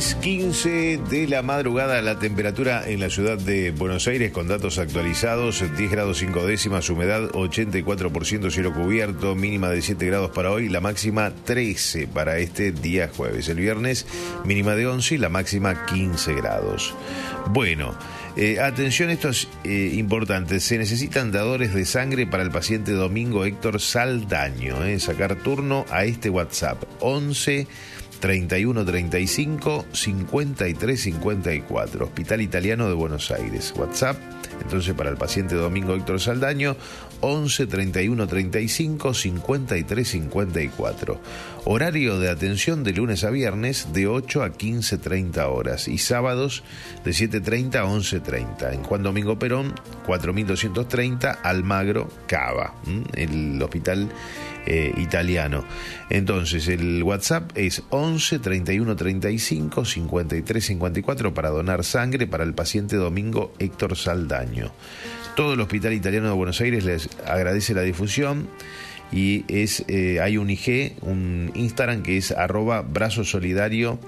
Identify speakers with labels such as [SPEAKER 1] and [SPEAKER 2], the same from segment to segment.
[SPEAKER 1] 3:15 de la madrugada, la temperatura en la ciudad de Buenos Aires con datos actualizados, 10 grados 5 décimas, humedad 84%, cielo cubierto, mínima de 7 grados para hoy, la máxima 13 para este día jueves. El viernes mínima de 11 y la máxima 15 grados. Bueno, atención, esto es importante, se necesitan dadores de sangre para el paciente Domingo Héctor Saldaño. Sacar turno a este WhatsApp, 11 31 35 53 54, Hospital Italiano de Buenos Aires. WhatsApp, entonces, para el paciente Domingo Héctor Saldaño, 11 31 35 53 54. Horario de atención de lunes a viernes de 8 a 15:30 horas y sábados de 7:30 a 11:30. En Juan Domingo Perón, 4230, Almagro, Cava, el Hospital Italiano. Entonces el WhatsApp es 11 31 35 53 54 para donar sangre para el paciente Domingo Héctor Saldaño. Todo el Hospital Italiano de Buenos Aires les agradece la difusión y hay un IG, un Instagram que es @brazosolidario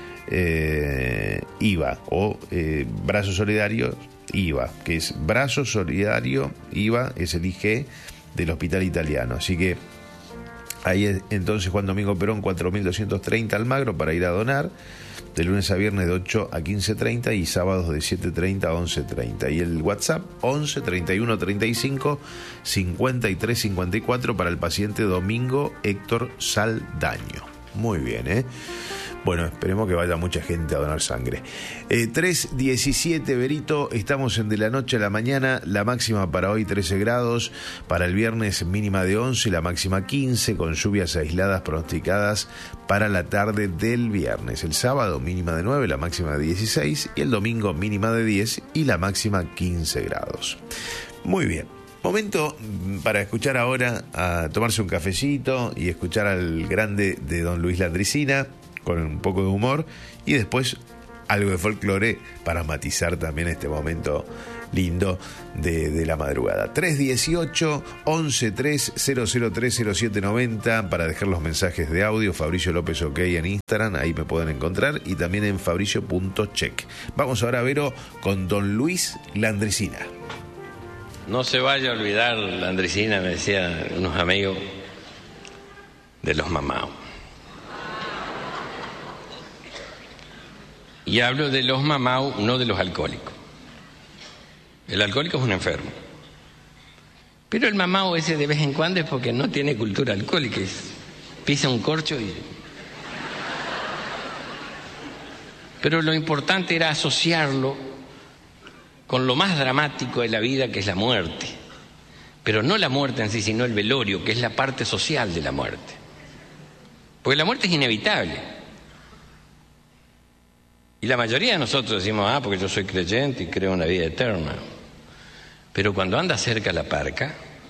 [SPEAKER 1] IVA o Brazo Solidario IVA, que es Brazo Solidario IVA, es el IG del Hospital Italiano. Así que ahí entonces Juan Domingo Perón 4230 Almagro para ir a donar, de lunes a viernes de 8 a 15:30 y sábados de 7:30 a 11:30. Y el WhatsApp 11 31 35 53 54 para el paciente Domingo Héctor Saldaño. Muy bien, Bueno, esperemos que vaya mucha gente a donar sangre. 3:17, Berito, estamos en de la noche a la mañana, la máxima para hoy 13 grados, para el viernes mínima de 11, la máxima 15, con lluvias aisladas pronosticadas para la tarde del viernes. El sábado mínima de 9, la máxima de 16, y el domingo mínima de 10 y la máxima 15 grados. Muy bien. Momento para escuchar ahora, a tomarse un cafecito y escuchar al grande de don Luis Landricina, con un poco de humor, y después algo de folclore para matizar también este momento lindo de la madrugada. 318 113 003 0790 para dejar los mensajes de audio. Fabricio López OK en Instagram, ahí me pueden encontrar, y también en fabricio.check. Vamos ahora, Vero, con don Luis Landricina.
[SPEAKER 2] No se vaya a olvidar, Landricina, me decían unos amigos, de los mamaos. Y hablo de los mamaos, no de los alcohólicos. El alcohólico es un enfermo. Pero el mamao ese de vez en cuando es porque no tiene cultura alcohólica. Pisa un corcho y... Pero lo importante era asociarlo con lo más dramático de la vida, que es la muerte. Pero no la muerte en sí, sino el velorio, que es la parte social de la muerte. Porque la muerte es inevitable. Y la mayoría de nosotros decimos, porque yo soy creyente y creo en la vida eterna. Pero cuando anda cerca la parca,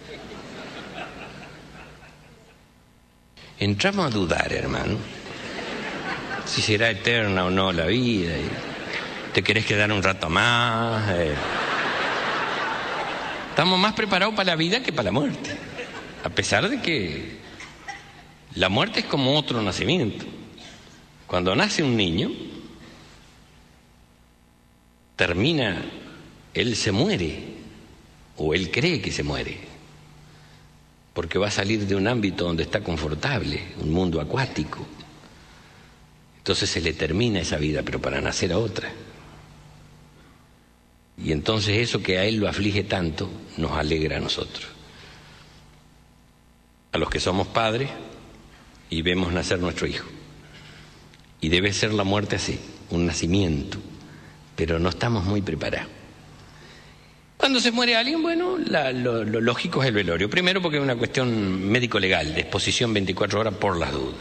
[SPEAKER 2] entramos a dudar, hermano, si será eterna o no la vida. ¿Te querés quedar un rato más? Estamos más preparados para la vida que para la muerte. A pesar de que la muerte es como otro nacimiento. Cuando nace un niño, termina, él se muere, o él cree que se muere, porque va a salir de un ámbito donde está confortable, un mundo acuático. Entonces se le termina esa vida, pero para nacer a otra. Y entonces eso que a él lo aflige tanto, nos alegra a nosotros. A los que somos padres y vemos nacer nuestro hijo. Y debe ser la muerte así, un nacimiento. Pero no estamos muy preparados. Cuando se muere alguien, bueno, lo lógico es el velorio. Primero porque es una cuestión médico-legal, de exposición 24 horas por las dudas.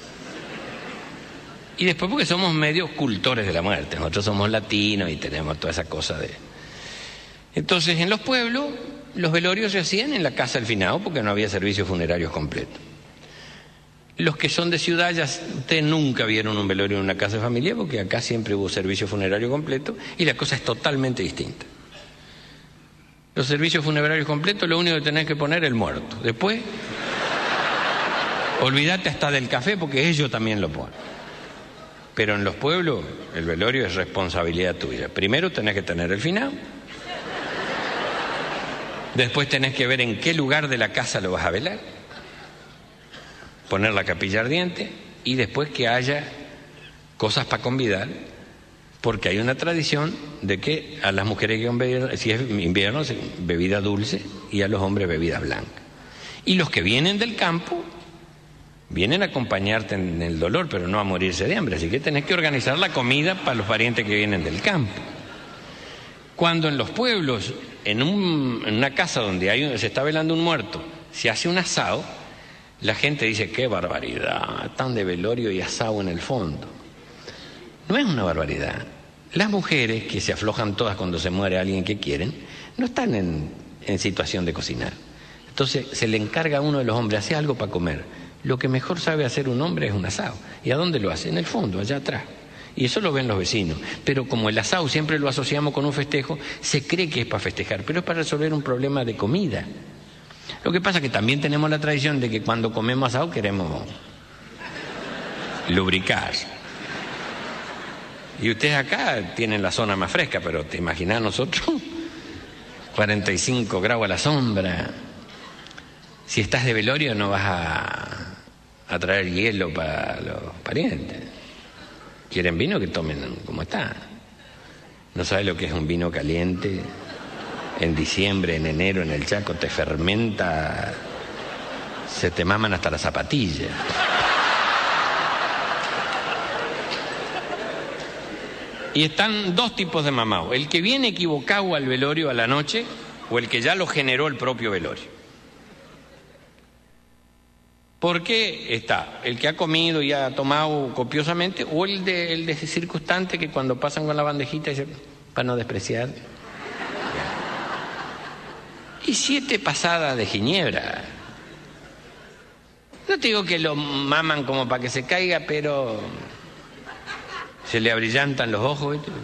[SPEAKER 2] Y después porque somos medios cultores de la muerte. Nosotros somos latinos y tenemos toda esa cosa de... Entonces, en los pueblos, los velorios se hacían en la casa del finado porque no había servicios funerarios completos. Los que son de ciudad, ya ustedes nunca vieron un velorio en una casa de familia, porque acá siempre hubo servicio funerario completo y la cosa es totalmente distinta. Los servicios funerarios completos, lo único que tenés que poner es el muerto. Después, olvídate hasta del café, porque ellos también lo ponen. Pero en los pueblos el velorio es responsabilidad tuya. Primero tenés que tener el finado. Después tenés que ver en qué lugar de la casa lo vas a velar. Poner la capilla ardiente y después que haya cosas para convidar, porque hay una tradición de que a las mujeres que si es invierno, bebida dulce y a los hombres bebida blanca. Y los que vienen del campo vienen a acompañarte en el dolor, pero no a morirse de hambre, así que tenés que organizar la comida para los parientes que vienen del campo. Cuando en los pueblos, en una casa donde se está velando un muerto, se hace un asado, la gente dice, qué barbaridad, tan de velorio y asado en el fondo. No es una barbaridad. Las mujeres, que se aflojan todas cuando se muere alguien que quieren, no están en situación de cocinar. Entonces se le encarga a uno de los hombres, hace algo para comer. Lo que mejor sabe hacer un hombre es un asado. ¿Y a dónde lo hace? En el fondo, allá atrás. Y eso lo ven los vecinos. Pero como el asado siempre lo asociamos con un festejo, se cree que es para festejar, pero es para resolver un problema de comida. Lo que pasa es que también tenemos la tradición de que cuando comemos asado queremos lubricar. Y ustedes acá tienen la zona más fresca, pero te imaginas nosotros, 45 grados a la sombra. Si estás de velorio no vas a traer hielo para los parientes. ¿Quieren vino? Que tomen como está. ¿No sabes lo que es un vino caliente? En diciembre, en enero, en el Chaco, te fermenta, se te maman hasta las zapatillas. Y están dos tipos de mamao: el que viene equivocado al velorio a la noche o el que ya lo generó el propio velorio. ¿Por qué está? El que ha comido y ha tomado copiosamente, o el de circunstante que cuando pasan con la bandejita dice, para no despreciar. Y 7 pasadas de ginebra. No te digo que lo maman como para que se caiga, pero se le abrillantan los ojos, ¿viste?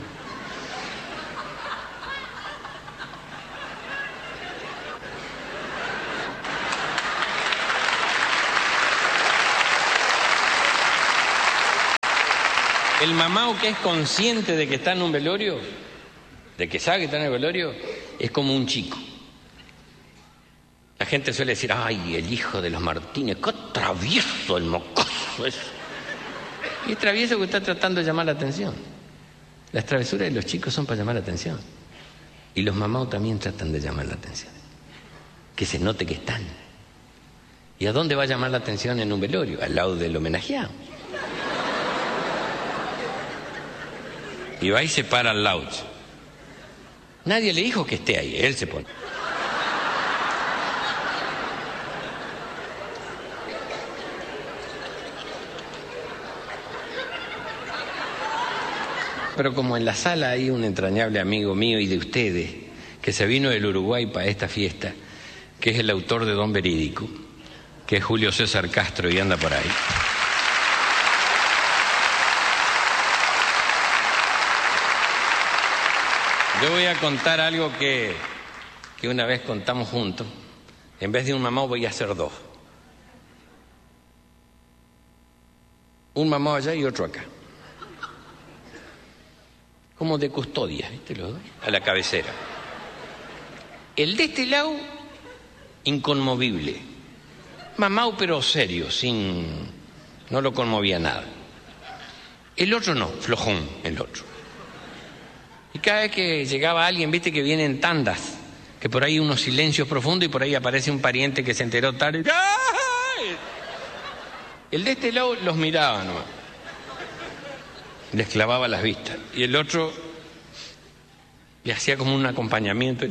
[SPEAKER 2] El mamao que es consciente de que está en un velorio, de que sabe que está en el velorio, es como un chico. La gente suele decir, ay, el hijo de los Martínez, qué travieso el mocoso es. Y es travieso que está tratando de llamar la atención. Las travesuras de los chicos son para llamar la atención. Y los mamaos también tratan de llamar la atención. Que se note que están. ¿Y a dónde va a llamar la atención en un velorio? Al lado del homenajeado. Y va y se para al lado. Nadie le dijo que esté ahí, él se pone. Pero como en la sala hay un entrañable amigo mío y de ustedes que se vino del Uruguay para esta fiesta, que es el autor de Don Verídico, que es Julio César Castro y anda por ahí. Yo voy a contar algo que una vez contamos juntos. En vez de un mamao voy a hacer 2. Un mamao allá y otro acá. Como de custodia, ¿viste? Los dos, a la cabecera. El de este lado, inconmovible. Mamao pero serio, no lo conmovía nada. El otro no, flojón, el otro. Y cada vez que llegaba alguien, viste que viene en tandas, que por ahí unos silencios profundos y por ahí aparece un pariente que se enteró tarde. ¡Ay! El de este lado los miraba nomás. Les clavaba las vistas. Y el otro le hacía como un acompañamiento.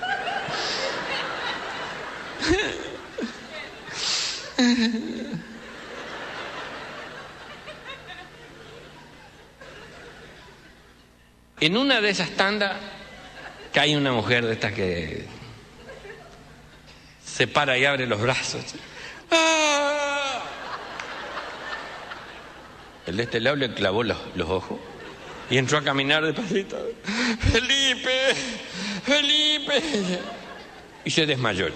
[SPEAKER 2] En una de esas tandas cae una mujer de estas que se para y abre los brazos. ¡Ah! El de este lado le clavó los ojos y entró a caminar despacito. ¡Felipe! ¡Felipe! Y se desmayó.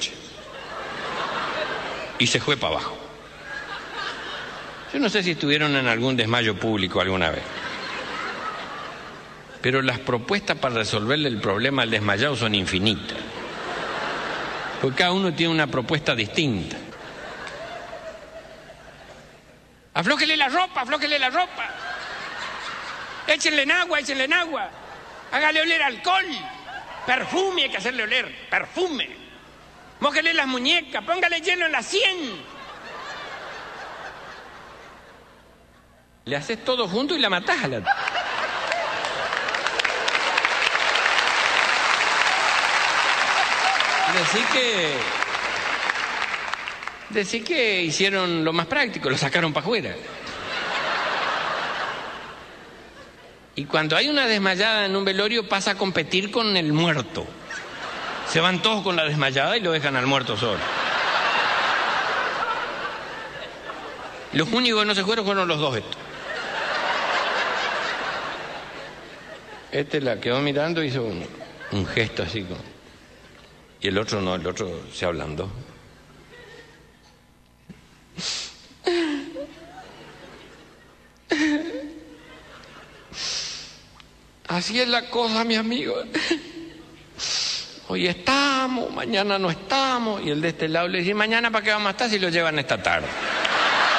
[SPEAKER 2] Y se fue para abajo. Yo no sé si estuvieron en algún desmayo público alguna vez. pero las propuestas para resolverle el problema al desmayado son infinitas. Porque cada uno tiene una propuesta distinta. Aflójele la ropa, aflójele la ropa. Échenle en agua, échenle en agua. Hágale oler alcohol. Perfume, hay que hacerle oler, perfume. Mójele las muñecas, póngale hielo en la sien. Le haces todo junto y la matás a la... Decí que hicieron lo más práctico, lo sacaron para afuera. Y cuando hay una desmayada en un velorio pasa a competir con el muerto. Se van todos con la desmayada y lo dejan al muerto solo. Los únicos que no se fueron los dos estos. Este la quedó mirando y hizo un gesto así como... Y el otro no, el otro se ablandó. Así es la cosa, mi amigo. Hoy estamos, mañana no estamos. Y el de este lado le dice, mañana para qué vamos a estar si lo llevan esta tarde.